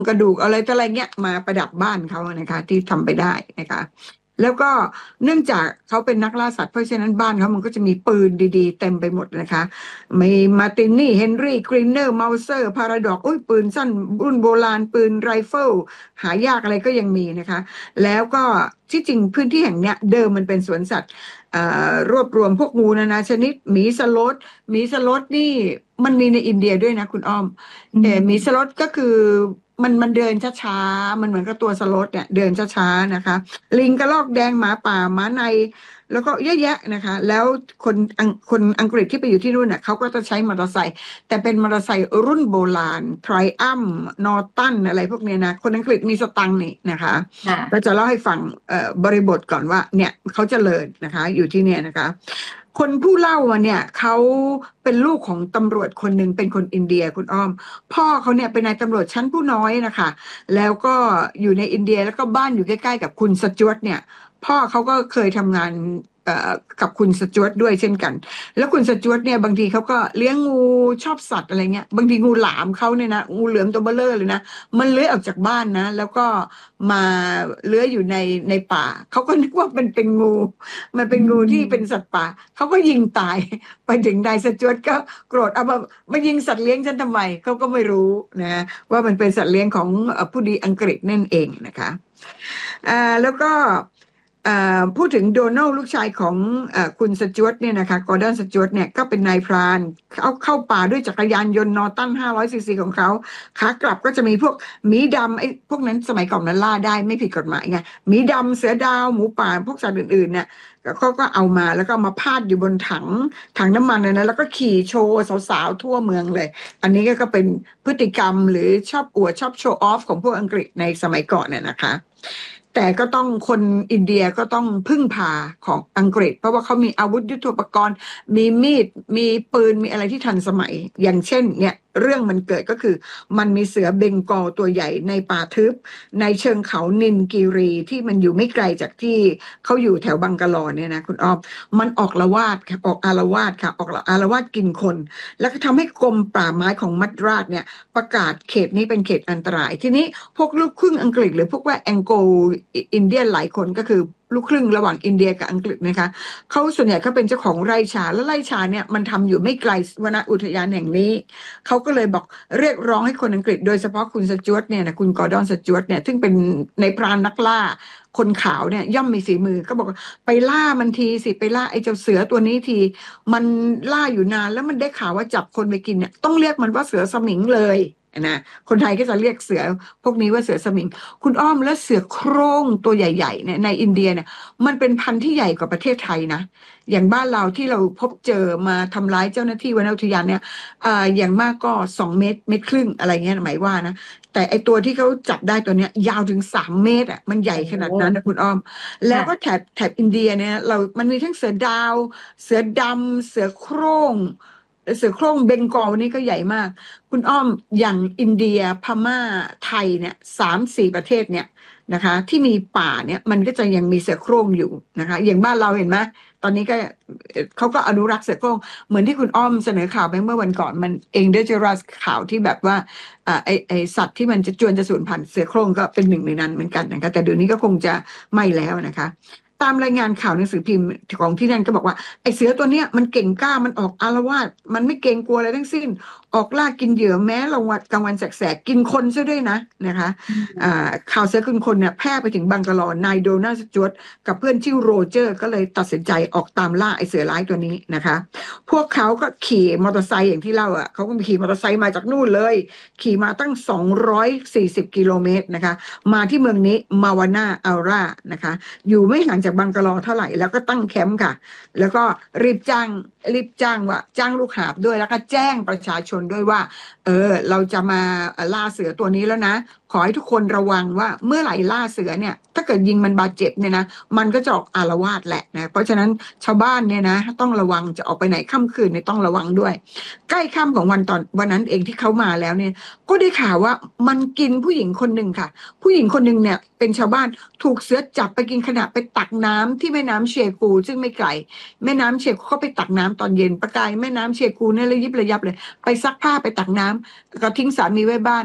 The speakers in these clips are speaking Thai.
กระดูกอะไรต่ออะไรเงี้ยมาประดับบ้านเขานะคะที่ทำไปได้นะคะแล้วก็เนื่องจากเขาเป็นนักล่าสัตว์เพราะฉะนั้นบ้านเขามันก็จะมีปืนดีๆเต็มไปหมดนะคะมีมาร์ตินนี่เฮนรี่กรีนเนอร์เมาเซอร์พาราดอกอุ้ยปืนสั้นรุ่นโบราณปืนไรเฟิลหายากอะไรก็ยังมีนะคะแล้วก็ที่จริงพื้นที่แห่งเนี้ยเดิมมันเป็นสวนสัตว์รวบรวมพวกงูนานาชนิดหมีสลดนี่มันมีในอินเดียด้วยนะคุณอ้อมหมีสลดก็คือมันเดินช้าๆมันเหมือนกับตัวสลดเนี่ยเดินช้าๆนะคะลิงกระรอกแดงหมาป่าหมาในแล้วก็เยอะแยะนะคะแล้วคนอังกฤษที่ไปอยู่ที่นู่นเนี่ยเขาก็จะใช้มอเตอร์ไซค์แต่เป็นมอเตอร์ไซค์รุ่นโบราณไทรอัมนอร์ตันอะไรพวกเนี้ยนะคนอังกฤษมีสตังค์นี่นะคะก็ค่ะจะเล่าให้ฟังบริบทก่อนว่าเนี่ยเขาเจริญนะคะอยู่ที่เนี่ยนะคะ คนผู้เล่ามาเนี่ยเขาเป็นลูกของตำรวจคนหนึ่งเป็นคนอินเดียคุณอ้อมพ่อเขาเนี่ยเป็นนายตำรวจชั้นผู้น้อยนะคะแล้วก็อยู่ในอินเดียแล้วก็บ้านอยู่ใกล้ๆกับคุณสจ๊วตเนี่ยพ่อเขาก็เคยทำงานกับคุณสจ๊วตด้วยเช่นกันแล้วคุณสจ๊วตเนี่ยบางทีเขาก็เลี้ยงงูชอบสัตว์อะไรเงี้ยบางทีงูหลามเขาเนี่ยนะงูเหลือมตัวเบ้อเร่อเลยนะมันเลื้อยออกจากบ้านนะแล้วก็มาเลื้อยอยู่ในป่าเขาก็นึกว่าเป็นงู มันเป็นงูที่เป็นสัตว์ป่าเขาก็ยิงตายไปถึงนายสจ๊วตก็โกรธเอามายิงสัตว์เลี้ยงฉันทำไมเขาก็ไม่รู้นะว่ามันเป็นสัตว์เลี้ยงของผู้ดีอังกฤษนั่นเองนะคะแล้วก็พูดถึงโดนัลด์ลูกชายของคุณสจ๊วตเนี่ยนะคะกอร์ดอนสจ๊วตเนี่ยก็เป็นนายพรานเข้าป่าด้วยจักรยานยนต์นอร์ตัน500 ซีซีของเขาขากลับก็จะมีพวกหมีดำไอ้พวกนั้นสมัยก่อนนั้นล่าได้ไม่ผิดกฎหมายไงหมีดำเสือดาวหมูป่าพวกสัตว์อื่นๆเนี่ยเขาก็เอามาแล้วก็มาพาดอยู่บนถังน้ำมันเลยนะแล้วก็ขี่โชว์สาวๆทั่วเมืองเลยอันนี้ก็เป็นพฤติกรรมหรือชอบอวดชอบโชว์ออฟของพวกอังกฤษในสมัยก่อนเนี่ยนะคะ แต่ก็ต้องคนอินเดียก็ต้องพึ่งพาของอังกฤษเพราะว่าเขามีอาวุธยุทโธปกรณ์มีมีดมีปืนมีอะไรที่ทันสมัยอย่างเช่นเนี่ยเรื่องมันเกิดก็คือมันมีเสือเบงกอลตัวใหญ่ในป่าทึบในเชิงเขานินกีรีที่มันอยู่ไม่ไกลจากที่เขาอยู่แถวบังกะลอเนี่ยนะคุณอ้อมมันออกละวาดค่ะออกอารวาสค่ะออกอารวาสกินคนแล้วก็ทำให้กรมป่าไม้ของมัดราษฎร์เนี่ยประกาศเขตนี้เป็นเขตอันตรายทีนี้พวกลูกครึ่งอังกฤษหรือพวกว่าแองโก อินเดียหลายคนก็คือลูกครึ่งระหว่างอินเดียกับอังกฤษนะคะเขาส่วนใหญ่เขาเป็นเจ้าของไร่ชาและไร่ชาเนี่ยมันทำอยู่ไม่ไกลวนอุทยานแห่งนี้เขาก็เลยบอกเรียกร้องให้คนอังกฤษโดยเฉพาะคุณสจ๊วตเนี่ยนะคุณกอร์ดอนสจ๊วตเนี่ยซึ่งเป็นในพรานนักล่าคนขาวเนี่ยย่อมมีฝีมือก็บอกไปล่ามันทีสิไปล่าไอ้เจ้าเสือตัวนี้ทีมันล่าอยู่นานแล้วมันได้ข่าวว่าจับคนไปกินเนี่ยต้องเรียกมันว่าเสือสมิงเลยนะคนไทยก็จะเรียกเสือพวกนี้ว่าเสือสมิง คุณอ้อมและเสือโคร่งตัวใหญ่ๆเนี่ยในอินเดียเนี่ยมันเป็นพันธุ์ที่ใหญ่กว่าประเทศไทยนะอย่างบ้านเราที่เราพบเจอมาทำร้ายเจ้าหน้าที่วนอุทยานเนี่ยอย่างมากก็2 เมตรครึ่งอะไรเงี้ยหมายว่านะแต่ไอตัวที่เขาจับได้ตัวเนี้ยยาวถึง3 เมตรอ่ะมันใหญ่โอ้โหขนาดนั้นนะคุณอ้อมแล้วก็ค่ะแถบอินเดียเนี่ยมันมีทั้งเสือดาวเสือดำเสือโคร่งเสือโคร่งเบงกอลนี่ก็ใหญ่มาก คุณอ้อมอย่างอินเดียพม่าไทยเนี่ย3-4ประเทศเนี่ยนะคะที่มีป่าเนี่ยมันก็จะยังมีเสือโคร่งอยู่นะคะอย่างบ้านเราเห็นไหมตอนนี้ก็เขาก็อนุรักษ์เสือโคร่งเหมือนที่คุณอ้อมเสนอข่าวไปเมื่อวันก่อนมันเองเดอร์เจอรัสข่าวที่แบบว่าไอสัตว์ที่มันจะจวนจะสูญพันธุ์เสือโคร่งก็เป็นหนึ่งในนั้นเหมือนกันนะคะแต่เดี๋ยวนี้ก็คงจะไม่แล้วนะคะตามรายงานข่าวหนังสือพิมพ์ของที่นั่นก็บอกว่าไอเสือตัวเนี้ยมันเก่งกล้ามันออกอาละวาดมันไม่เกรงกลัวอะไรทั้งสิ้น ออกล่ากินเหยื่อแม้กลางวันแสกๆกินคนซะด้วยนะนะคะอืมข่าวเสือกินคนเนี่ยแพร่ไปถึงบังกะลอนายโดนัลด์สจ๊วตกับเพื่อนชื่อโรเจอร์ก็เลยตัดสินใจออกตามล่าไอเสือร้ายตัวนี้นะคะพวกเขาก็ขี่มอเตอร์ไซค์อย่างที่เล่าอ่ะเขาก็ขี่มอเตอร์ไซค์มาจากนู่นเลยขี่มาตั้ง240 กิโลเมตรนะคะมาที่เมืองนี้มาวานาอัลรานะคะอยู่ไม่ห่างจากบังกะลอเท่าไหร่แล้วก็ตั้งแคมป์ค่ะแล้วก็รีบจ้างว่าจ้างลูกหาบด้วยแล้วก็แจ้งประชาชนด้วยว่าเราจะมาล่าเสือตัวนี้แล้วนะขอให้ทุกคนระวังว่าเมื่อไหร่ล่าเสือเนี่ยถ้าเกิดยิงมันบาดเจ็บเนี่ยนะมันก็จะออกอาละวาดแหละนะเพราะฉะนั้นชาวบ้านเนี่ยนะต้องระวังจะออกไปไหนค่ำคืนเนี่ยต้องระวังด้วยใกล้ค่ำของวันนั้นเองที่เขามาแล้วเนี่ยก็ได้ข่าวว่ามันกินผู้หญิงคนหนึ่งค่ะผู้หญิงคนหนึ่งเนี่ยเป็นชาวบ้านถูกเสือจับไปกินขณะไปตักน้ำที่แม่น้ำเชกูซึ่งไม่ไกล แม่น้ำเชกูเขาไปตักน้ำตอนเย็นประกายแม่น้ำเชกูเนี่ยระยิบระยับเลยไปซักผ้าไปตักน้ำก็ทิ้งสามีไว้บ้าน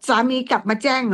สามีกลับมาแจ้ง